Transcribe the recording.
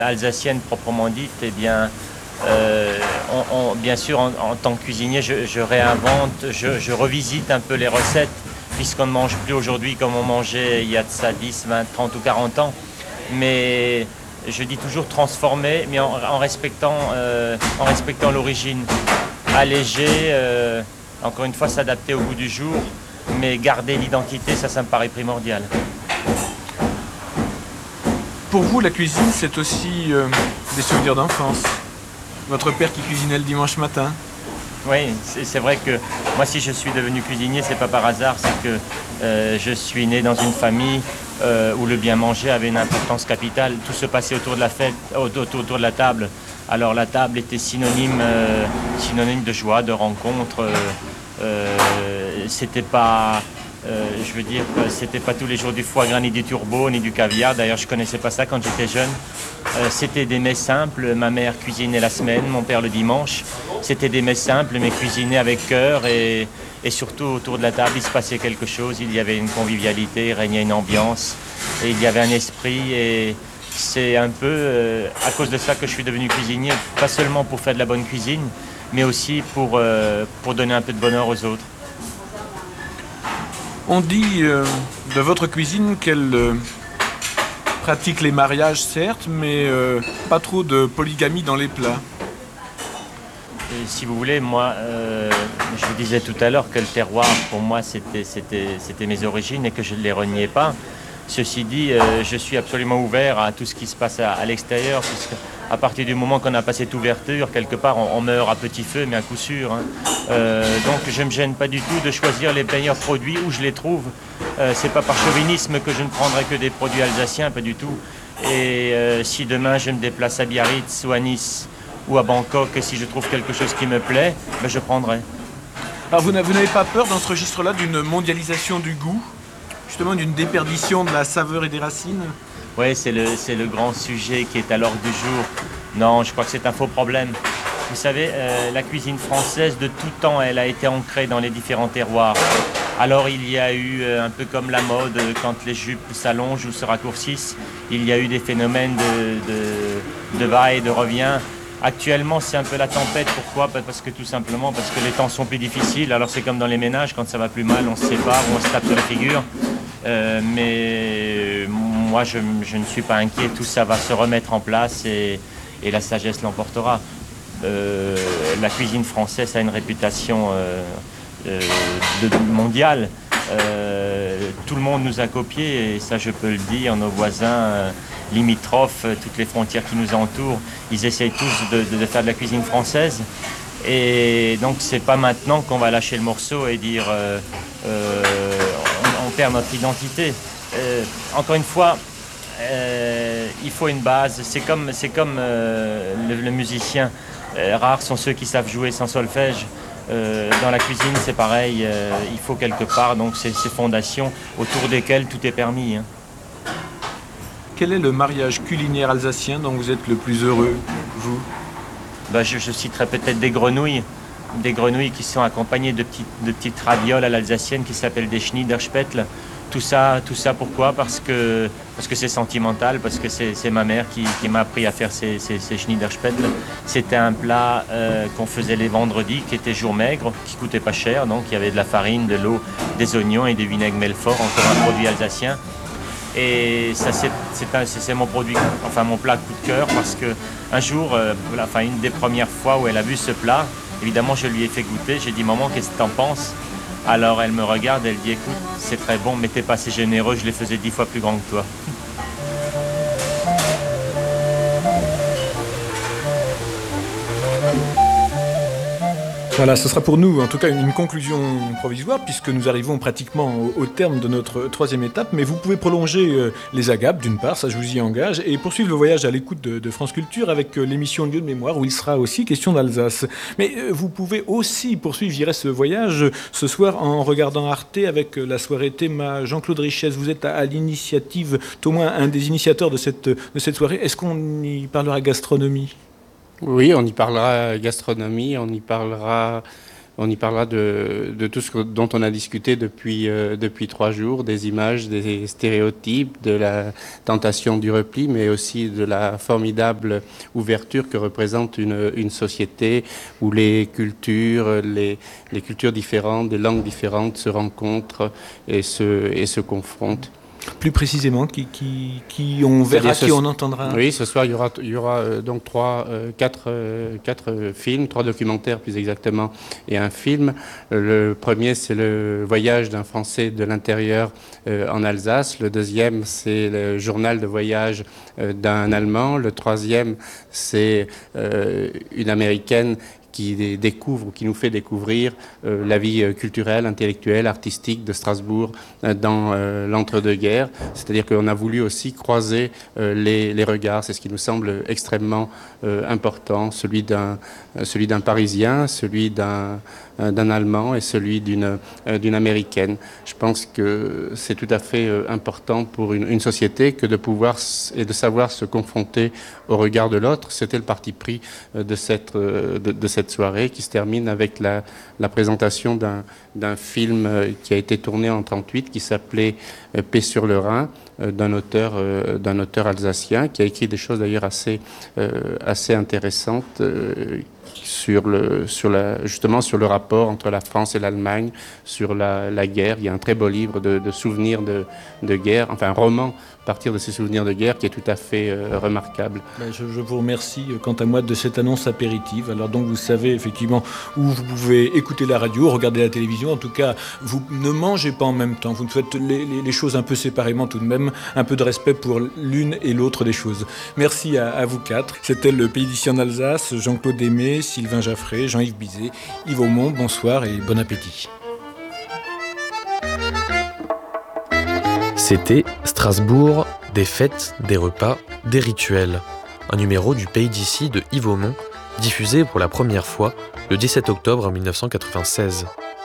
alsacienne proprement dite, eh bien, bien sûr, en tant que cuisinier, je réinvente, je revisite un peu les recettes, puisqu'on ne mange plus aujourd'hui comme on mangeait il y a de ça 10, 20, 30 ou 40 ans. Mais je dis toujours transformer, mais en respectant l'origine. Alléger, encore une fois, s'adapter au goût du jour, mais garder l'identité, ça me paraît primordial. Pour vous, la cuisine, c'est aussi des souvenirs d'enfance. Votre père qui cuisinait le dimanche matin. Oui, c'est vrai que moi, si je suis devenu cuisinier, c'est pas par hasard, c'est que je suis né dans une famille où le bien manger avait une importance capitale. Tout se passait autour de la fête, autour de la table. Alors la table était synonyme de joie, de rencontre. C'était pas, je veux dire, c'était pas tous les jours du foie gras, ni du turbo, ni du caviar. D'ailleurs, je connaissais pas ça quand j'étais jeune. C'était des mets simples. Ma mère cuisinait la semaine, mon père le dimanche. C'était des mets simples, mais cuisinés avec cœur et surtout autour de la table, il se passait quelque chose. Il y avait une convivialité, il régnait une ambiance et il y avait un esprit. Et c'est un peu à cause de ça que je suis devenu cuisinier, pas seulement pour faire de la bonne cuisine, mais aussi pour donner un peu de bonheur aux autres. On dit de votre cuisine qu'elle pratique les mariages, certes, mais pas trop de polygamie dans les plats. Et si vous voulez, moi, je vous disais tout à l'heure que le terroir, pour moi, c'était mes origines et que je ne les reniais pas. Ceci dit, je suis absolument ouvert à tout ce qui se passe à l'extérieur, puisque à partir du moment qu'on a passé cette ouverture, quelque part, on meurt à petit feu, mais à coup sûr. Donc je ne me gêne pas du tout de choisir les meilleurs produits où je les trouve. C'est pas par chauvinisme que je ne prendrai que des produits alsaciens, pas du tout. Et si demain je me déplace à Biarritz ou à Nice ou à Bangkok, et si je trouve quelque chose qui me plaît, ben je prendrai. Alors vous n'avez pas peur dans ce registre-là d'une mondialisation du goût, justement d'une déperdition de la saveur et des racines? Oui, c'est le grand sujet qui est à l'ordre du jour. Non, je crois que c'est un faux problème. Vous savez, la cuisine française, de tout temps, elle a été ancrée dans les différents terroirs. Alors il y a eu, un peu comme la mode, quand les jupes s'allongent ou se raccourcissent, il y a eu des phénomènes de va et de revient. Actuellement, c'est un peu la tempête. Pourquoi? Parce que tout simplement, parce que les temps sont plus difficiles. Alors c'est comme dans les ménages, quand ça va plus mal, on se sépare ou on se tape sur la figure. Mais moi, je ne suis pas inquiet. Tout ça va se remettre en place et la sagesse l'emportera. La cuisine française a une réputation mondiale. Tout le monde nous a copiés et ça, je peux le dire. Nos voisins limitrophes, toutes les frontières qui nous entourent, ils essayent tous de faire de la cuisine française. Et donc, c'est pas maintenant qu'on va lâcher le morceau et dire on perd notre identité. Encore une fois, il faut une base. C'est comme le musicien. Rares sont ceux qui savent jouer sans solfège. Dans la cuisine, c'est pareil. Il faut quelque part donc ces fondations autour desquelles tout est permis. Quel est le mariage culinaire alsacien dont vous êtes le plus heureux, vous? Je citerai peut-être des grenouilles qui sont accompagnées de petites ravioles à l'alsacienne qui s'appellent des Schniederspettel. Tout ça, pourquoi? Parce que c'est sentimental, parce que c'est ma mère qui m'a appris à faire ces Schniederspettel. C'était un plat qu'on faisait les vendredis, qui était jour maigre, qui coûtait pas cher. Donc il y avait de la farine, de l'eau, des oignons et des vinaigres Melfort, encore un produit alsacien. Et ça, c'est mon produit, enfin mon plat coup de cœur, parce que un jour, une des premières fois où elle a vu ce plat, évidemment je lui ai fait goûter. J'ai dit maman, qu'est-ce que t'en penses? Alors elle me regarde, elle dit écoute, c'est très bon, mais t'es pas assez généreux, je les faisais 10 fois plus grands que toi. Voilà, ce sera pour nous en tout cas une conclusion provisoire puisque nous arrivons pratiquement au terme de notre troisième étape, mais vous pouvez prolonger les agapes d'une part, ça je vous y engage, et poursuivre le voyage à l'écoute de France Culture avec l'émission Lieu de mémoire où il sera aussi question d'Alsace. Mais vous pouvez aussi poursuivre, je dirais, ce voyage ce soir en regardant Arte avec la soirée Théma Jean-Claude Richesse. Vous êtes à l'initiative, au moins un des initiateurs de cette soirée. Est-ce qu'on y parlera gastronomie ? Oui, on y parlera gastronomie, on y parlera On y parlera de tout ce dont on a discuté depuis 3 jours, des images, des stéréotypes, de la tentation du repli, mais aussi de la formidable ouverture que représente une société où les cultures différentes, des langues différentes se rencontrent et se confrontent. Plus précisément, qui on verra, qui on entendra. Oui, ce soir, il y aura donc 4 films, 3 documentaires plus exactement, et un film. Le premier, c'est le voyage d'un Français de l'intérieur en Alsace. Le deuxième, c'est le journal de voyage d'un Allemand. Le troisième, c'est une Américaine qui découvre ou qui nous fait découvrir la vie culturelle, intellectuelle, artistique de Strasbourg dans l'entre-deux-guerres. C'est-à-dire qu'on a voulu aussi croiser les regards. C'est ce qui nous semble extrêmement important, celui d'un Parisien, celui d'un Allemand et celui d'une Américaine. Je pense que c'est tout à fait important pour une société que de pouvoir et de savoir se confronter au regard de l'autre. C'était le parti pris de cette soirée qui se termine avec la présentation d'un film qui a été tourné en 1938 qui s'appelait Paix sur le Rhin, d'un auteur alsacien qui a écrit des choses d'ailleurs assez intéressantes justement sur le rapport entre la France et l'Allemagne, sur la guerre. Il y a un très beau livre de souvenirs de guerre, enfin un roman à partir de ces souvenirs de guerre qui est tout à fait remarquable. Je vous remercie quant à moi de cette annonce apéritive. Alors donc vous savez effectivement où vous pouvez écouter la radio, regarder la télévision. En tout cas, vous ne mangez pas en même temps. Vous faites les choses un peu séparément tout de même. Un peu de respect pour l'une et l'autre des choses. Merci à vous 4. C'était le Pays d'ici en Alsace. Jean-Claude Aimé, Sylvain Jaffré, Jean-Yves Bizet, Yves Aumont. Bonsoir et bon appétit. C'était Strasbourg, des fêtes, des repas, des rituels. Un numéro du Pays d'ici de Yves Aumont, diffusé pour la première fois le 17 octobre 1996.